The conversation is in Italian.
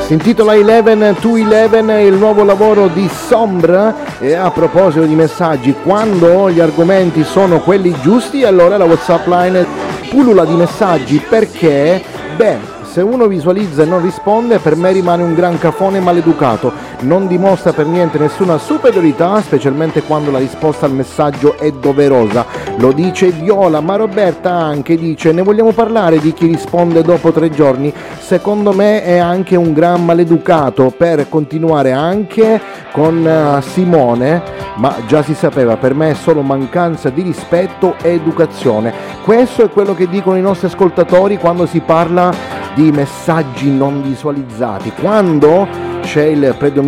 Si intitola 11 to 11, il nuovo lavoro di Sombra. E a proposito di messaggi, quando gli argomenti sono quelli giusti, allora la WhatsApp line pullula di messaggi, perché, se uno visualizza e non risponde, per me rimane un gran cafone maleducato, non dimostra per niente nessuna superiorità, specialmente quando la risposta al messaggio è doverosa. Lo dice Viola, ma Roberta anche dice: ne vogliamo parlare di chi risponde dopo 3 giorni? Secondo me è anche un gran maleducato. Per continuare anche con Simone, ma già si sapeva, per me è solo mancanza di rispetto e educazione. Questo è quello che dicono i nostri ascoltatori quando si parla di messaggi non visualizzati, quando c'è il predominio